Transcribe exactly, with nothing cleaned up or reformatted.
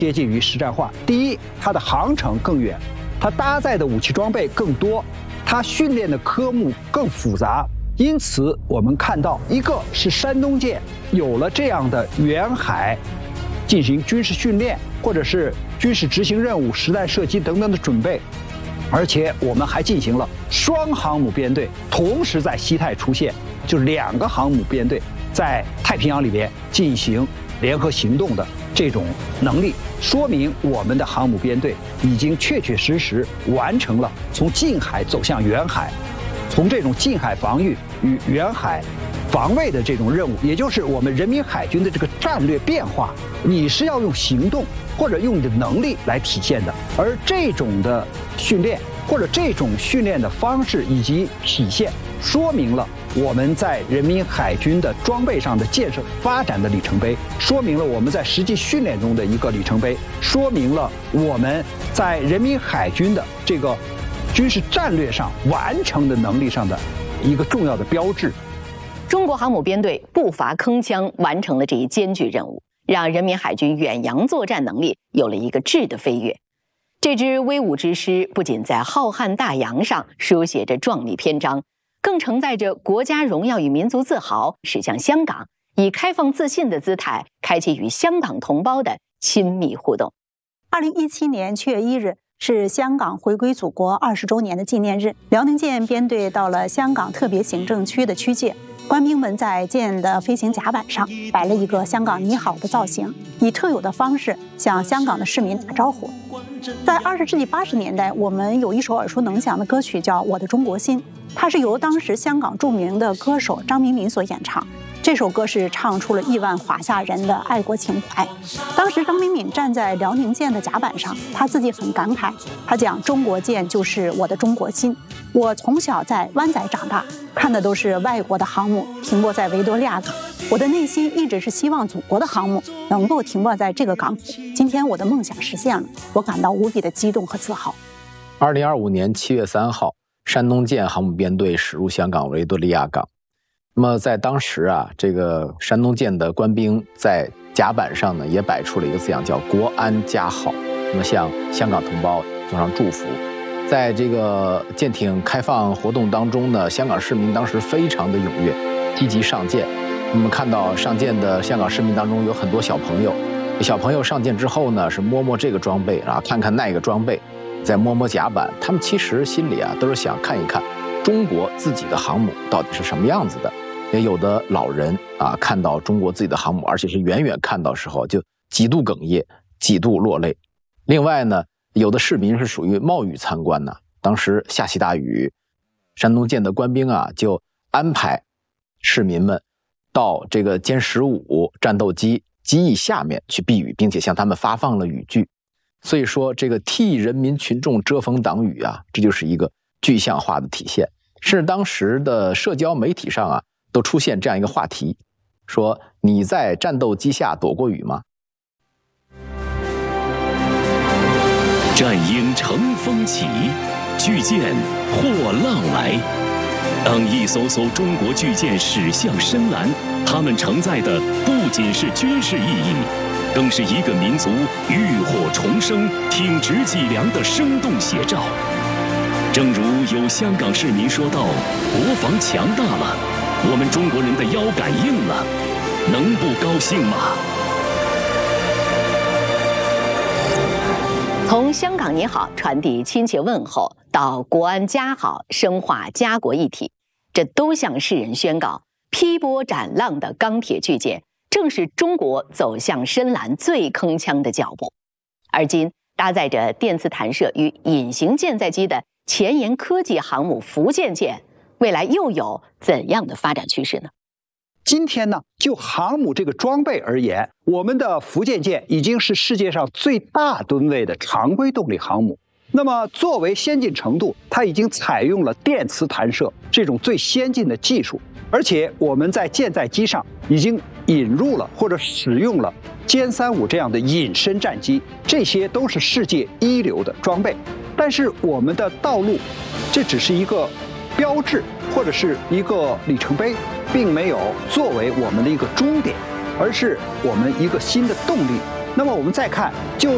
接近于实战化。第一，它的航程更远，它搭载的武器装备更多，它训练的科目更复杂。因此，我们看到，一个是山东舰有了这样的远海进行军事训练，或者是军事执行任务、实弹射击等等的准备，而且我们还进行了双航母编队同时在西太出现，就是两个航母编队在太平洋里边进行联合行动的这种能力，说明我们的航母编队已经确确实实完成了从近海走向远海，从这种近海防御与远海防卫的这种任务，也就是我们人民海军的这个战略变化，你是要用行动或者用你的能力来体现的。而这种的训练或者这种训练的方式以及体现，说明了我们在人民海军的装备上的建设发展的里程碑，说明了我们在实际训练中的一个里程碑，说明了我们在人民海军的这个军事战略上完成的能力上的一个重要的标志。 中国航母编队不乏铿锵完成了这一艰巨任务，让人民海军远洋作战能力有了一个质的飞跃。这支威武之师不仅在浩瀚大洋上书写着壮丽篇章，更承载着国家荣耀与民族自豪驶向香港，以开放自信的姿态开启与香港同胞的亲密互动。 二零一七年七月一日是香港回归祖国二十周年的纪念日，辽宁舰编队到了香港特别行政区的区界，官兵们在舰的飞行甲板上摆了一个香港你好的造型，以特有的方式向香港的市民打招呼。在二十世纪八十年代，我们有一首耳熟能详的歌曲叫《我的中国心》，它是由当时香港著名的歌手张明敏所演唱。这首歌是唱出了亿万华夏人的爱国情怀。当时张明敏站在辽宁舰的甲板上，他自己很感慨，他讲中国舰就是我的中国心。我从小在湾仔长大，看的都是外国的航母停泊在维多利亚港，我的内心一直是希望祖国的航母能够停泊在这个港口。今天我的梦想实现了，我感到无比的激动和自豪。 二零二五年七月三号，山东舰航母编队驶入香港维多利亚港。那么在当时啊，这个山东舰的官兵在甲板上呢，也摆出了一个字样，叫国安家好，那么向香港同胞送上祝福。在这个舰艇开放活动当中呢，香港市民当时非常的踊跃，积极上舰。我们看到上舰的香港市民当中有很多小朋友，小朋友上舰之后呢，是摸摸这个装备，然后看看那个装备，再摸摸甲板，他们其实心里啊都是想看一看中国自己的航母到底是什么样子的。也有的老人啊，看到中国自己的航母，而且是远远看到时候就几度哽咽，几度落泪。另外呢，有的市民是属于冒雨参观呢。当时下起大雨，山东舰的官兵啊就安排市民们到这个歼十五战斗机机翼下面去避雨，并且向他们发放了雨具。所以说，这个替人民群众遮风挡雨啊，这就是一个具象化的体现。甚至当时的社交媒体上啊，都出现这样一个话题，说你在战斗机下躲过雨吗？ 战鹰乘风起，巨舰或浪来。当一艘艘中国巨舰驶向深蓝，它们承载的不仅是军事意义，更是一个民族浴火重生、挺直脊梁的生动写照。正如有香港市民说到，国防强大了，我们中国人的腰杆硬了，能不高兴吗？ 从香港你好传递亲切问候，到国安家好深化家国一体，这都向世人宣告，劈波斩浪的钢铁巨舰正是中国走向深蓝最铿锵的脚步。而今搭载着电磁弹射与隐形舰载机的前沿科技航母福建舰，未来又有怎样的发展趋势呢？ 今天呢，就航母这个装备而言，我们的福建舰已经是世界上最大吨位的常规动力航母。那么作为先进程度，它已经采用了电磁弹射这种最先进的技术，而且我们在舰载机上已经引入了或者使用了歼三五这样的隐身战机，这些都是世界一流的装备。但是我们的道路，这只是一个标志或者是一个里程碑，并没有作为我们的一个终点，而是我们一个新的动力。那么我们再看，就